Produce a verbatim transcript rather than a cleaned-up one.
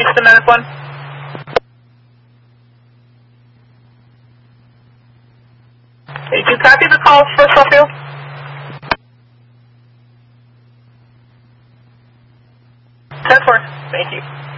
Houston nine one. Did you copy the call for Suffield? ten four, thank you.